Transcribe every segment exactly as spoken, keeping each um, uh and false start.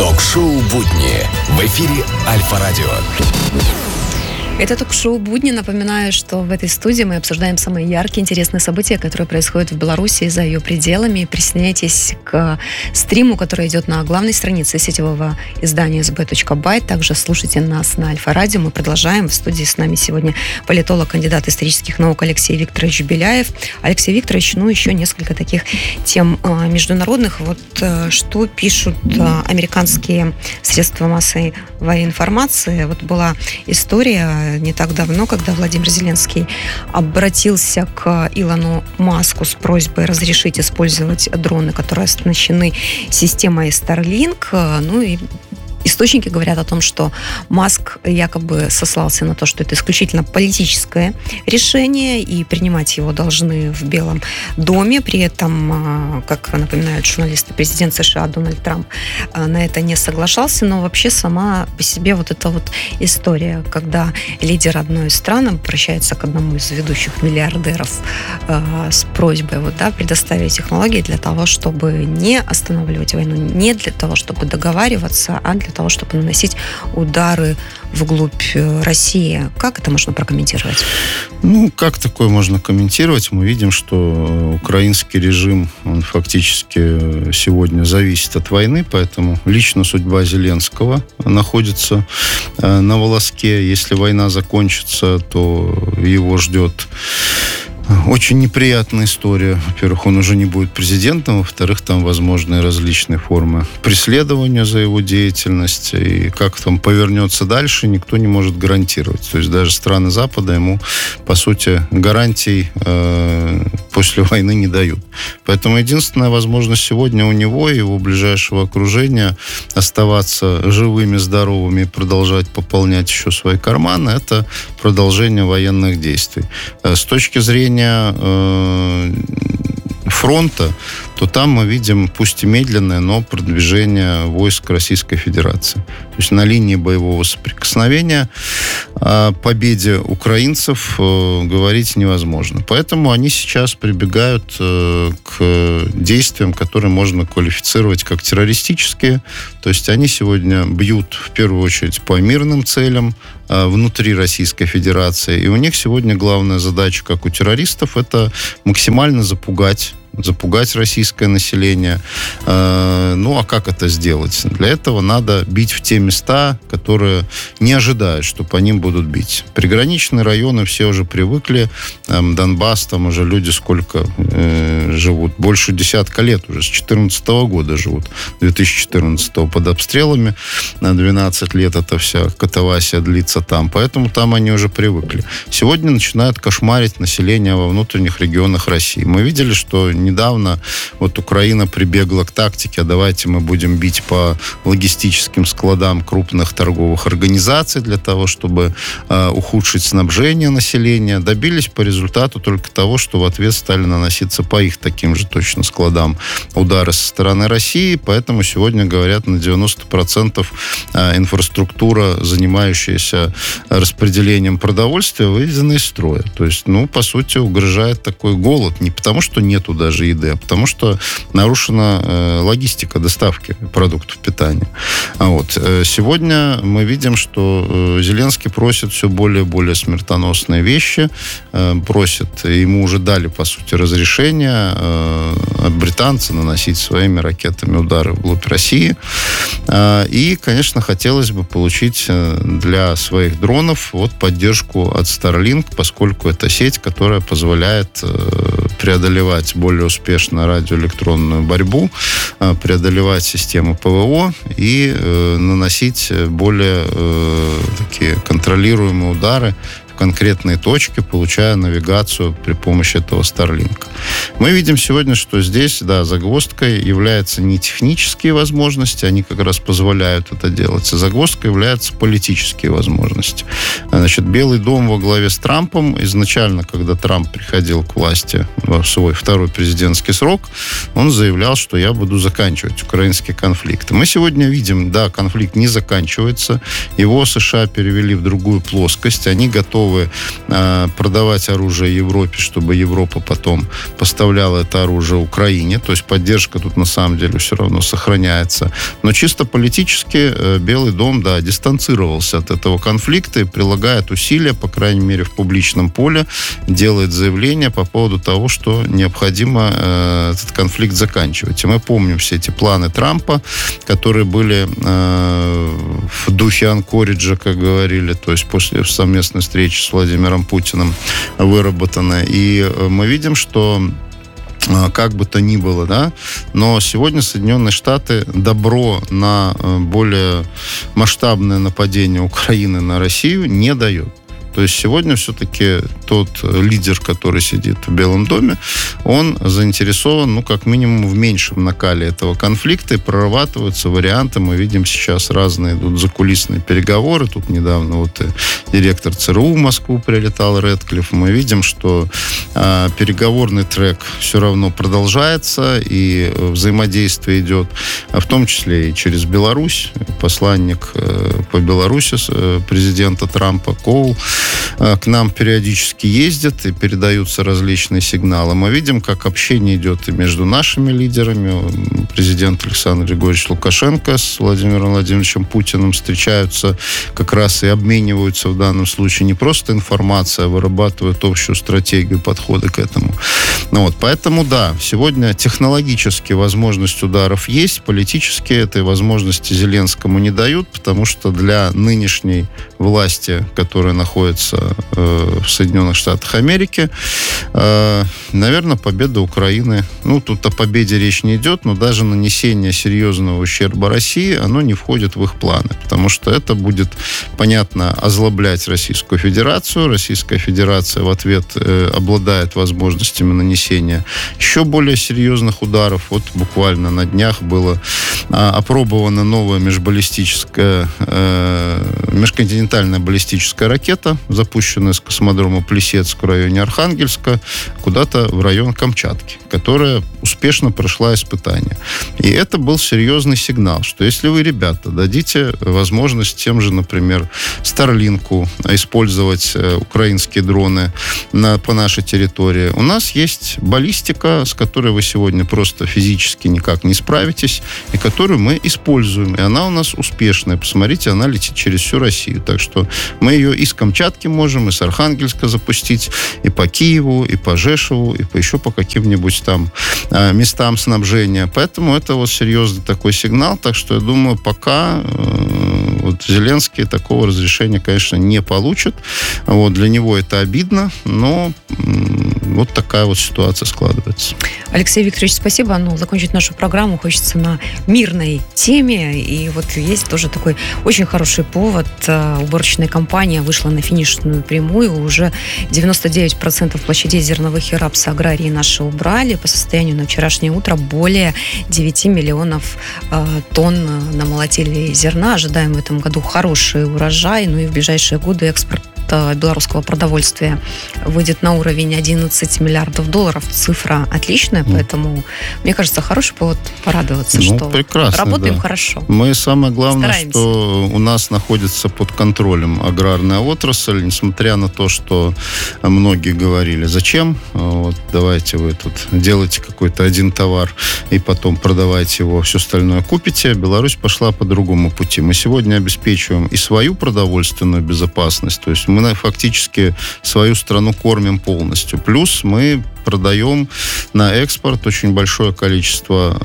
Ток-шоу «Будни» в эфире Альфа-радио. Это ток-шоу «Будни». Напоминаю, что в этой студии мы обсуждаем самые яркие, интересные события, которые происходят в Беларуси и за ее пределами. Присоединяйтесь к стриму, который идет на главной странице сетевого издания эс бэ точка бай. Также слушайте нас на Альфа-радио. Мы продолжаем. В студии с нами сегодня политолог, кандидат исторических наук Алексей Викторович Беляев. Алексей Викторович, ну, еще несколько таких тем международных. Вот что пишут американские средства массовой информации. Вот была история не так давно, когда Владимир Зеленский обратился к Илону Маску с просьбой разрешить использовать дроны, которые оснащены системой Starlink. Ну и источники говорят о том, что Маск якобы сослался на то, что это исключительно политическое решение, и принимать его должны в Белом доме. При этом, как напоминают журналисты, президент США Дональд Трамп на это не соглашался. Но вообще сама по себе вот эта вот история, когда лидер одной из стран обращается к одному из ведущих миллиардеров э, с просьбой вот, да, предоставить технологии для того, чтобы не останавливать войну, не для того, чтобы договариваться, а для того, чтобы наносить удары вглубь России. Как это можно прокомментировать? Ну, как такое можно комментировать? Мы видим, что украинский режим, он фактически сегодня зависит от войны, поэтому лично судьба Зеленского находится на волоске. Если война закончится, то его ждет очень неприятная история. Во-первых, он уже не будет президентом, во-вторых, там возможны различные формы преследования за его деятельность, и как там повернется дальше, никто не может гарантировать. То есть даже страны Запада ему, по сути, гарантий э, после войны не дают. Поэтому единственная возможность сегодня у него и его ближайшего окружения оставаться живыми, здоровыми и продолжать пополнять еще свои карманы, это продолжение военных действий. С точки зрения фронта, то там мы видим, пусть и медленное, но продвижение войск Российской Федерации. То есть на линии боевого соприкосновения о победе украинцев говорить невозможно. Поэтому они сейчас прибегают к действиям, которые можно квалифицировать как террористические. То есть они сегодня бьют в первую очередь по мирным целям внутри Российской Федерации. И у них сегодня главная задача, как у террористов, это максимально запугать запугать российское население. Ну, а как это сделать? Для этого надо бить в те места, которые не ожидают, что по ним будут бить. Приграничные районы все уже привыкли. Донбасс, там уже люди сколько э, живут? Больше десятка лет уже. С две тысячи четырнадцатого года живут. две тысячи четырнадцатого под обстрелами. На двенадцать лет эта вся катавасия длится там. Поэтому там они уже привыкли. Сегодня начинают кошмарить население во внутренних регионах России. Мы видели, что недавно вот Украина прибегла к тактике, а давайте мы будем бить по логистическим складам крупных торговых организаций для того, чтобы э, ухудшить снабжение населения. Добились по результату только того, что в ответ стали наноситься по их таким же точно складам удары со стороны России. Поэтому сегодня, говорят, на девяносто процентов э, инфраструктура, занимающаяся распределением продовольствия, выведена из строя. То есть, ну, по сути, угрожает такой голод. Не потому, что нету даже еды, а потому что нарушена э, логистика доставки продуктов питания. А вот. Сегодня мы видим, что э, Зеленский просит все более и более смертоносные вещи, э, просит, ему уже дали, по сути, разрешение э, от британца наносить своими ракетами удары вглубь России. Э, и, конечно, хотелось бы получить для своих дронов вот поддержку от Starlink, поскольку это сеть, которая позволяет э, преодолевать более успешно радиоэлектронную борьбу, преодолевать систему ПВО и э, наносить более э, такие контролируемые удары в конкретные точки, получая навигацию при помощи этого Starlink. Мы видим сегодня, что здесь, да, загвоздкой являются не технические возможности, они как раз позволяют это делать, а загвоздкой являются политические возможности. Значит, Белый дом во главе с Трампом, изначально, когда Трамп приходил к власти в свой второй президентский срок, он заявлял, что я буду заканчивать украинский конфликт. Мы сегодня видим, да, конфликт не заканчивается, его США перевели в другую плоскость, они готовы готовы э, продавать оружие Европе, чтобы Европа потом поставляла это оружие Украине. То есть поддержка тут на самом деле все равно сохраняется. Но чисто политически э, Белый дом, да, дистанцировался от этого конфликта и прилагает усилия, по крайней мере, в публичном поле, делает заявление по поводу того, что необходимо э, этот конфликт заканчивать. И мы помним все эти планы Трампа, которые были э, в духе Анкориджа, как говорили, то есть после совместной встречи с Владимиром Путиным выработаны. И мы видим, что как бы то ни было, да, но сегодня Соединенные Штаты добро на более масштабное нападение Украины на Россию не дает. То есть сегодня все-таки тот лидер, который сидит в Белом доме, он заинтересован, ну, как минимум, в меньшем накале этого конфликта, и прорабатываются варианты. Мы видим сейчас разные идут закулисные переговоры. Тут недавно вот директор ЦРУ в Москву прилетал, Рэдклифф. Мы видим, что э, переговорный трек все равно продолжается, и взаимодействие идет, в том числе и через Беларусь. Посланник э, по Беларуси э, президента Трампа Коул к нам периодически ездят и передаются различные сигналы. Мы видим, как общение идет и между нашими лидерами. Президент Александр Григорьевич Лукашенко с Владимиром Владимировичем Путиным встречаются как раз и обмениваются в данном случае не просто информацией, а вырабатывают общую стратегию подхода к этому. Ну вот, поэтому, да, сегодня технологически возможность ударов есть, политически этой возможности Зеленскому не дают, потому что для нынешней власти, которая находится э, в Соединенных Штатах Америки, э, наверное, победа Украины, ну, тут о победе речь не идет, но даже нанесение серьезного ущерба России, оно не входит в их планы, потому что это будет, понятно, озлоблять Российскую Федерацию. Российская Федерация в ответ э, обладает возможностями нанесения еще более серьезных ударов. Вот буквально на днях было э, опробована новая межбаллистическая, э, межконтинентальная баллистическая ракета, запущенная с космодрома Плесецк в районе Архангельска куда-то в район Камчатки, которая успешно прошла испытания. И это был серьезный сигнал, что если вы, ребята, дадите возможность тем же, например, Старлинку использовать украинские дроны на, по нашей территории, у нас есть баллистика, с которой вы сегодня просто физически никак не справитесь, и которую мы используем. И она у нас успешная. Посмотрите, она летит через всю Россию. Так что мы ее из Камчатки можем, и с Архангельска запустить, и по Киеву, и по Жешеву, и по еще по каким-нибудь там э, местам снабжения. Поэтому это вот серьезный такой сигнал. Так что я думаю, пока э, вот Зеленский такого разрешения, конечно, не получит. Вот, для него это обидно, но э, вот такая вот ситуация складывается. Алексей Викторович, спасибо. Ну, закончить нашу программу хочется на мирной теме. И вот есть тоже такой очень хороший повод. Уборочная компания вышла на финишную прямую. Уже девяносто девять процентов площадей зерновых и рапсоаграрии наши убрали. По состоянию на вчерашнее утро более девять миллионов э, тонн намолотили зерна. Ожидаем в этом году хороший урожай. Ну и в ближайшие годы экспорт белорусского продовольствия выйдет на уровень одиннадцать миллиардов долларов. Цифра отличная, поэтому, мне кажется, хороший повод порадоваться, ну, что прекрасно, работаем да. хорошо. Мы, самое главное, Стараемся. Что у нас находится под контролем аграрная отрасль, несмотря на то, что многие говорили, зачем, вот, давайте вы тут делайте какой-то один товар и потом продавайте его, все остальное купите. Беларусь пошла по другому пути. Мы сегодня обеспечиваем и свою продовольственную безопасность, то есть мы фактически свою страну кормим полностью. Плюс мы продаем на экспорт очень большое количество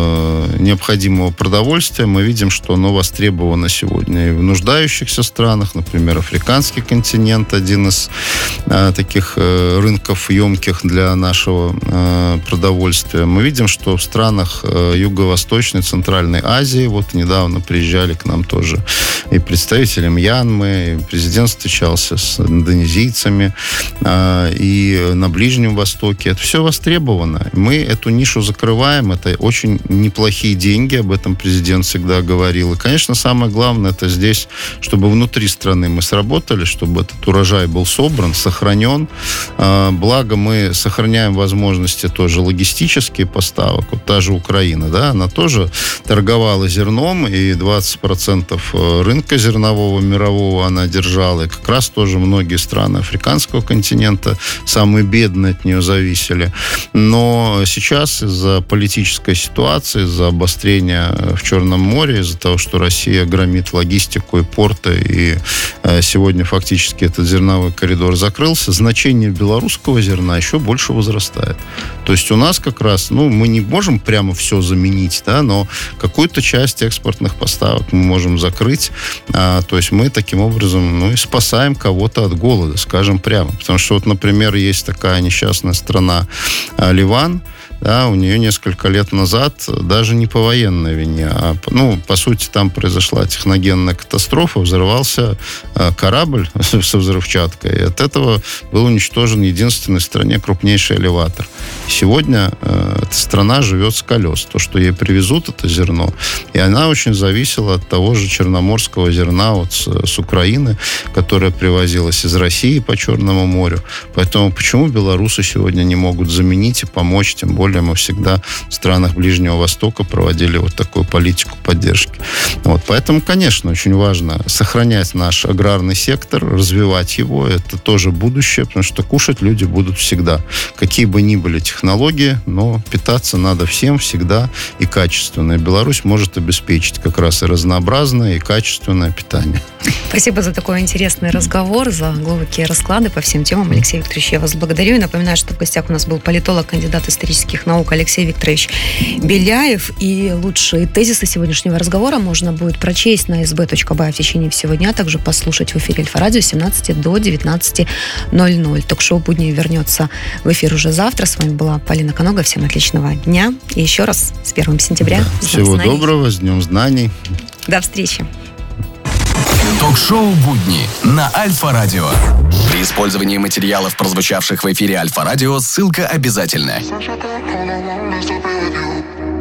э, необходимого продовольствия. Мы видим, что оно востребовано сегодня и в нуждающихся странах, например, африканский континент, один из э, таких э, рынков емких для нашего э, продовольствия. Мы видим, что в странах э, Юго-Восточной, Центральной Азии, вот недавно приезжали к нам тоже и представители Мьянмы, и президент встречался с индонезийцами, э, и на Ближнем Востоке экономики. Это все востребовано. Мы эту нишу закрываем. Это очень неплохие деньги. Об этом президент всегда говорил. И, конечно, самое главное, это здесь, чтобы внутри страны мы сработали, чтобы этот урожай был собран, сохранен. Благо, мы сохраняем возможности тоже логистические поставок. Вот та же Украина, да, она тоже торговала зерном, и двадцать процентов рынка зернового мирового она держала. И как раз тоже многие страны африканского континента, самые бедные, от нее зависели. Но сейчас из-за политической ситуации, из-за обострения в Черном море, из-за того, что Россия громит логистику и порты, и сегодня фактически этот зерновой коридор закрылся, значение белорусского зерна еще больше возрастает. То есть у нас как раз, ну, мы не можем прямо все заменить, да, но какую-то часть экспортных поставок мы можем закрыть. А, то есть мы таким образом, ну, и спасаем кого-то от голода, скажем прямо. Потому что вот, например, есть такая несчастная страна Ливан. Да, у нее несколько лет назад даже не по военной вине, а, ну, по сути, там произошла техногенная катастрофа, взорвался э, корабль со взрывчаткой, и от этого был уничтожен единственный в стране крупнейший элеватор. Сегодня э, эта страна живет с колес. То, что ей привезут, это зерно. И она очень зависела от того же черноморского зерна вот с, с Украины, которое привозилось из России по Черному морю. Поэтому почему белорусы сегодня не могут заменить и помочь, тем более мы всегда в странах Ближнего Востока проводили вот такую политику поддержки. Вот. Поэтому, конечно, очень важно сохранять наш аграрный сектор, развивать его. Это тоже будущее, потому что кушать люди будут всегда. Какие бы ни были технологии, но питаться надо всем всегда и качественно. И Беларусь может обеспечить как раз и разнообразное, и качественное питание. Спасибо за такой интересный разговор, за глубокие расклады по всем темам. Алексей Викторович, я вас благодарю. И напоминаю, что в гостях у нас был политолог, кандидат исторических наук Алексей Викторович Беляев. И лучшие тезисы сегодняшнего разговора можно будет прочесть на эс бэ точка бай в течение всего дня, а также послушать в эфире Альфа-радио с семнадцати до девятнадцати ноль ноль. Ток-шоу «Будни» вернется в эфир уже завтра. С вами была Полина Конога. Всем отличного дня. И еще раз с первым сентября. Да. Всего знаний. Доброго, с Днем знаний. До встречи. Ток-шоу «Будни» на Альфа-радио. При использовании материалов, прозвучавших в эфире Альфа-радио, ссылка обязательна.